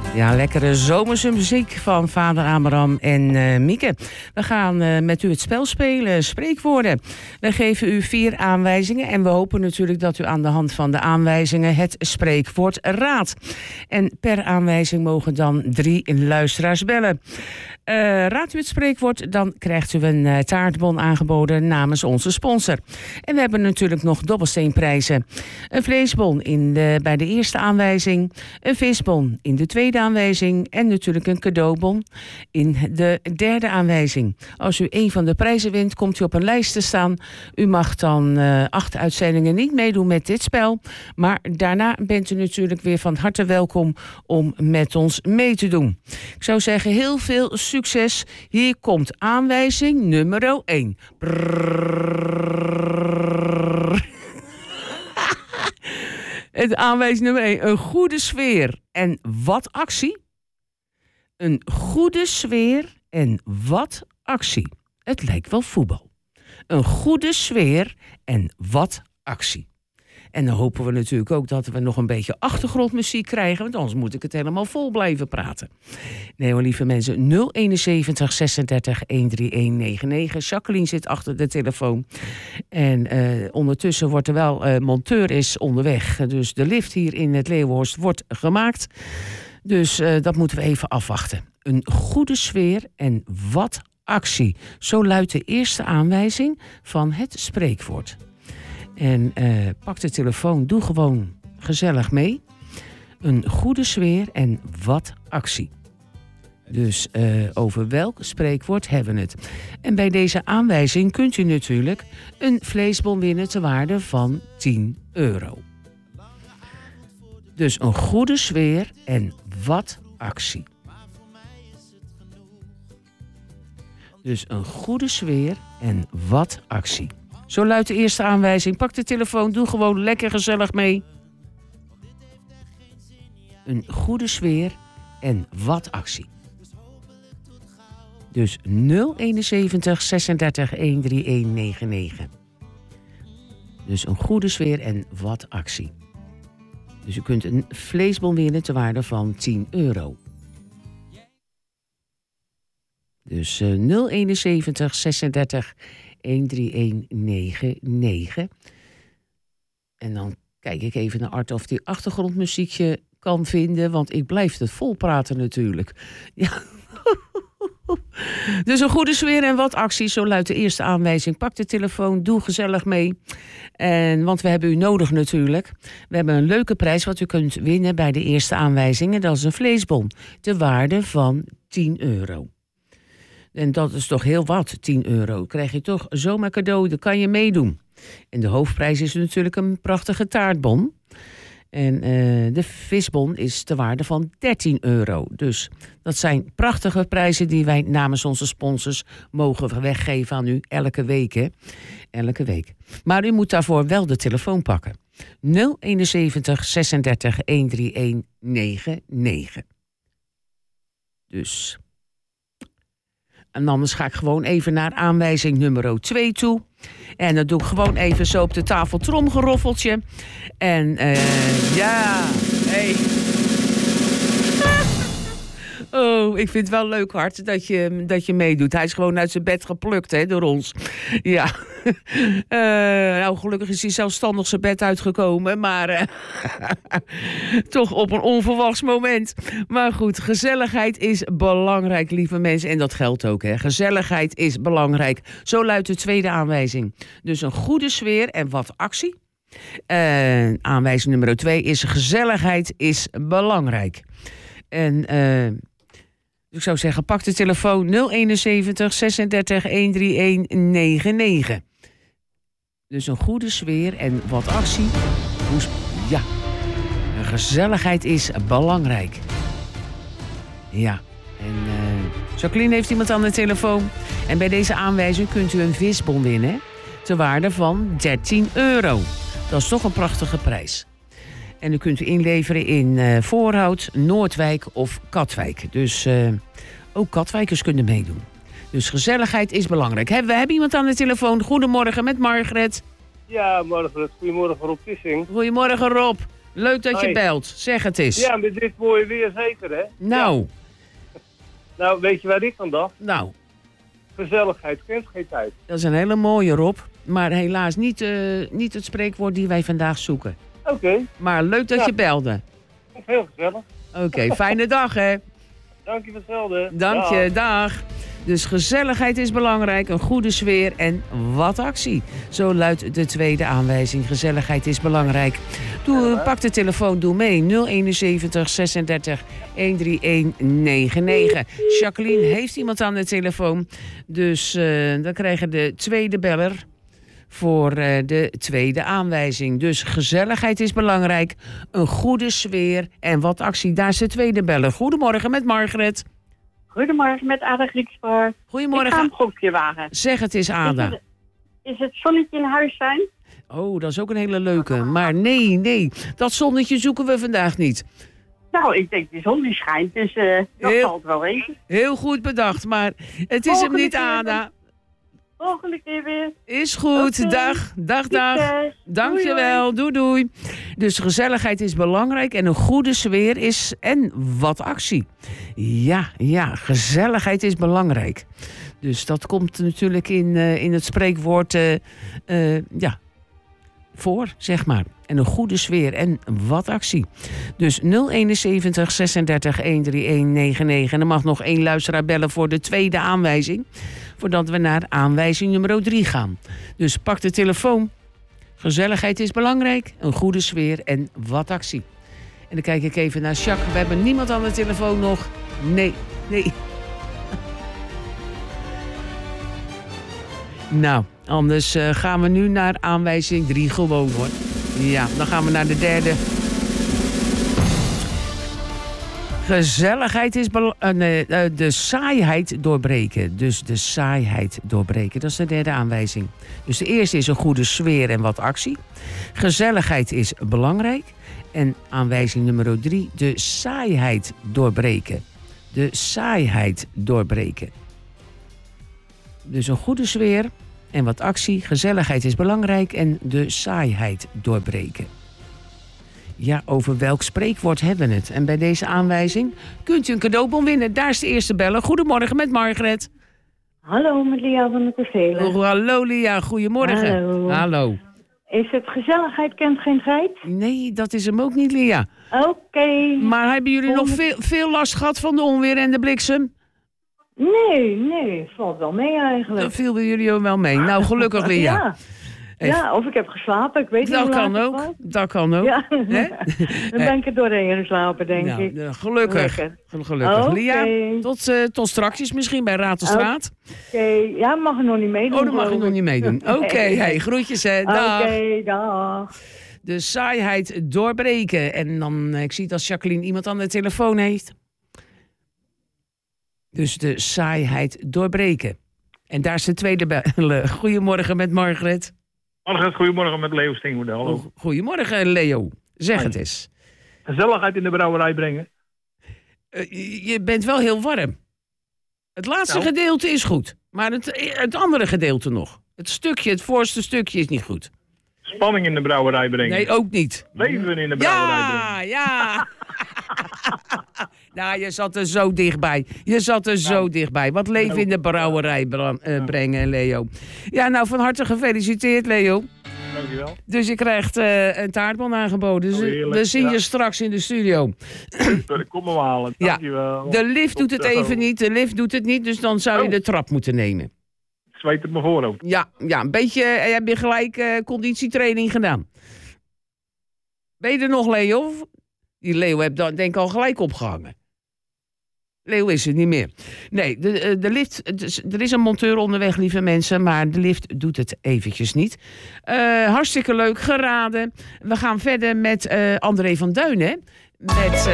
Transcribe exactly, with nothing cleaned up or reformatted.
Ja, lekkere zomerse muziek van vader Abraham en uh, Mieke. We gaan uh, met u het spel spelen, spreekwoorden. We geven u vier aanwijzingen en we hopen natuurlijk dat u aan de hand van de aanwijzingen het spreekwoord raadt. En per aanwijzing mogen dan drie luisteraars bellen. Uh, raadt u het spreekwoord, dan krijgt u een uh, taartbon aangeboden namens onze sponsor. En we hebben natuurlijk nog dobbelsteenprijzen. Een vleesbon in de, bij de eerste aanwijzing, een visbon in de tweede aanwijzing en natuurlijk een cadeaubon in de derde aanwijzing. Als u een van de prijzen wint, komt u op een lijst te staan. U mag dan uh, acht uitzendingen niet meedoen met dit spel, maar daarna bent u natuurlijk weer van harte welkom om met ons mee te doen. Ik zou zeggen, heel veel succes. Hier komt aanwijzing nummer één. Het aanwijzing nummer één. Een goede sfeer en wat actie? Een goede sfeer en wat actie? Het lijkt wel voetbal. Een goede sfeer en wat actie? En dan hopen we natuurlijk ook dat we nog een beetje achtergrondmuziek krijgen, want anders moet ik het helemaal vol blijven praten. Nee hoor, lieve mensen, nul eenenzeventig zesendertig honderdeenennegentig negenennegentig. Jacqueline zit achter de telefoon. En uh, ondertussen wordt er wel, uh, monteur is onderweg. Dus de lift hier in het Leeuwenhorst wordt gemaakt. Dus uh, dat moeten we even afwachten. Een goede sfeer en wat actie. Zo luidt de eerste aanwijzing van het spreekwoord. En uh, pak de telefoon, doe gewoon gezellig mee. Een goede sfeer en wat actie. Dus uh, over welk spreekwoord hebben we het? En bij deze aanwijzing kunt u natuurlijk een vleesbon winnen ter waarde van tien euro. Dus een goede sfeer en wat actie. Dus een goede sfeer en wat actie. Zo luidt de eerste aanwijzing. Pak de telefoon, doe gewoon lekker gezellig mee. Een goede sfeer en wat actie. Dus nul eenenzeventig zesendertig honderdeenennegentig negenennegentig. Dus een goede sfeer en wat actie. Dus u kunt een vleesbon winnen ter waarde van tien euro. Dus uh, nul eenenzeventig zesendertig honderdeenennegentig negenennegentig. En dan kijk ik even naar Art of die achtergrondmuziekje kan vinden, want ik blijf het volpraten natuurlijk. Ja. Dus een goede sfeer en wat actie, zo luidt de eerste aanwijzing. Pak de telefoon, doe gezellig mee. En, want we hebben u nodig natuurlijk. We hebben een leuke prijs wat u kunt winnen bij de eerste aanwijzing. En dat is een vleesbon, ter waarde van tien euro. En dat is toch heel wat, tien euro. Krijg je toch zomaar cadeau, dan kan je meedoen. En de hoofdprijs is natuurlijk een prachtige taartbon. En uh, de visbon is de waarde van dertien euro. Dus dat zijn prachtige prijzen die wij namens onze sponsors mogen weggeven aan u elke week. Hè? Elke week. Maar u moet daarvoor wel de telefoon pakken. nul eenenzeventig zesendertig honderdeenennegentig negenennegentig. Dus. En anders ga ik gewoon even naar aanwijzing nummer twee toe. En dan doe ik gewoon even zo op de tafel tromgeroffeltje. En uh, ja, hey. Oh, ik vind het wel leuk, Hart, dat je, dat je meedoet. Hij is gewoon uit zijn bed geplukt, hè, door ons. Ja. Uh, nou, gelukkig is hij zelfstandig zijn bed uitgekomen. Maar uh, toch op een onverwachts moment. Maar goed, gezelligheid is belangrijk, lieve mensen. En dat geldt ook, hè. Gezelligheid is belangrijk. Zo luidt de tweede aanwijzing. Dus een goede sfeer en wat actie. Uh, aanwijzing nummer twee is gezelligheid is belangrijk. En uh, ik zou zeggen, pak de telefoon nul eenenzeventig zesendertig honderdeenennegentig negenennegentig. Dus een goede sfeer en wat actie. Ja, een gezelligheid is belangrijk. Ja, en uh, Jacqueline heeft iemand aan de telefoon. En bij deze aanwijzing kunt u een visbon winnen ter waarde van dertien euro. Dat is toch een prachtige prijs. En u kunt u inleveren in uh, Voorhout, Noordwijk of Katwijk. Dus uh, ook Katwijkers kunnen meedoen. Dus gezelligheid is belangrijk. We hebben iemand aan de telefoon. Goedemorgen met Margaret. Ja, Margaret. Goedemorgen Rob Tissing. Goedemorgen Rob. Leuk dat Hoi. je belt. Zeg het eens. Ja, met dit mooie weer zeker, hè? Nou, Ja. Nou, weet je waar ik aan dacht? nou, Gezelligheid kent geen tijd. dat is een hele mooie, Rob. Maar helaas niet, uh, niet het spreekwoord die wij vandaag zoeken. Oké, okay. Maar leuk dat Ja. je belde. Heel gezellig. Oké, okay, fijne dag hè. Dank je hetzelfde. Dank je, dag. Dus gezelligheid is belangrijk, een goede sfeer en wat actie. Zo luidt de tweede aanwijzing. Gezelligheid is belangrijk. Doe, ja, pak de telefoon, doe mee. nul eenenzeventig zesendertig honderdnegenennegentig. Jacqueline heeft iemand aan de telefoon. Dus uh, dan krijgen de tweede beller voor uh, de tweede aanwijzing. Dus gezelligheid is belangrijk, een goede sfeer en wat actie. Daar is de tweede beller. Goedemorgen met Margaret. Goedemorgen met Ada Griekspoor. Goedemorgen. Ik ga een gokje wagen. Zeg het eens, Ada. Is het, is het zonnetje in huis zijn? Oh, dat is ook een hele leuke. Maar nee, nee. Dat zonnetje zoeken we vandaag niet. Nou, ik denk de zon die schijnt, dus uh, dat heel, valt wel even. Heel goed bedacht, maar het is Volgende hem niet, Ada. Volgende keer weer. Is goed. Okay. Dag, dag, dag. Dankjewel. Doei, doei. Dus gezelligheid is belangrijk en een goede sfeer is en wat actie. Ja, ja, gezelligheid is belangrijk. Dus dat komt natuurlijk in, uh, in het spreekwoord uh, uh, ja, voor, zeg maar. En een goede sfeer en wat actie. Dus nul eenenzeventig zesendertig honderdnegenennegentig. En er mag nog één luisteraar bellen voor de tweede aanwijzing. Voordat we naar aanwijzing nummer drie gaan. Dus pak de telefoon. Gezelligheid is belangrijk. Een goede sfeer en wat actie. En dan kijk ik even naar Jacques. We hebben niemand aan de telefoon nog. Nee, nee. Nou, anders uh, gaan we nu naar aanwijzing drie gewoon hoor. Ja, dan gaan we naar de derde. Gezelligheid is bel- uh, nee, uh, de saaiheid doorbreken. Dus de saaiheid doorbreken. Dat is de derde aanwijzing. Dus de eerste is een goede sfeer en wat actie. Gezelligheid is belangrijk. En aanwijzing nummer drie, de saaiheid doorbreken. De saaiheid doorbreken. Dus een goede sfeer en wat actie. Gezelligheid is belangrijk en de saaiheid doorbreken. Ja, over welk spreekwoord hebben we het? En bij deze aanwijzing kunt u een cadeaubon winnen. Daar is de eerste beller. Goedemorgen met Margaret. Hallo, met Lia van de Kastelen. Oh, hallo Lia, goedemorgen. Hallo. Hallo. Is het gezelligheid kent geen geit? Nee, dat is hem ook niet, Lia. Oké. Okay. Maar hebben jullie nog veel, veel last gehad van de onweer en de bliksem? Nee, nee, valt wel mee eigenlijk. Dat viel bij jullie ook wel mee. Nou, gelukkig Lia. Ja. Ja, of ik heb geslapen, ik weet niet dat hoe kan laat ook. het was. Dat kan ook. Ja. Dan ben ik er doorheen geslapen, denk nou, ik. Gelukkig. Lekker. Gelukkig. Okay. Lia, tot, uh, tot straks misschien bij Raad de Straat. Oké, okay. Ja, mag ik nog niet meedoen. Oh, dan mag ik nog niet meedoen. Oké, okay, hey, groetjes hè. Dag. Oké, okay, dag. De saaiheid doorbreken. En dan, ik zie dat Jacqueline iemand aan de telefoon heeft. Dus de saaiheid doorbreken. En daar is de tweede bel. Goedemorgen met Margaret. Margaret, goedemorgen met Leo Steenhoede. Hallo. Goedemorgen Leo. Zeg Hi. Het eens. Gezelligheid in de brouwerij brengen. Uh, je bent wel heel warm. Het laatste nou. gedeelte is goed. Maar het, het andere gedeelte nog. Het stukje, het voorste stukje is niet goed. Spanning in de brouwerij brengen. Nee, ook niet. Leven in de brouwerij ja, brengen. Ja, ja. Nou, je zat er zo dichtbij. Je zat er zo nou. dichtbij. Wat leven in de brouwerij bra- uh, brengen, Leo. Ja, nou, van harte gefeliciteerd, Leo. Dankjewel. Dus je krijgt uh, een taartbon aangeboden. Dus oh, we zien ja. je straks in de studio. Super, kom me halen. Dankjewel. Ja, de lift doet het even niet. De lift doet het niet, dus dan zou je oh. de trap moeten nemen. Ik zweet het me voor ook. Ja, ja, een beetje, uh, heb je gelijk uh, conditietraining gedaan. Ben je er nog, Leo? Die Leo heb dan denk ik al gelijk opgehangen. Leo is het niet meer. Nee, de, de lift, er is een monteur onderweg, lieve mensen, maar de lift doet het eventjes niet. Uh, hartstikke leuk, geraden. We gaan verder met uh, André van Duinen. Met... Uh,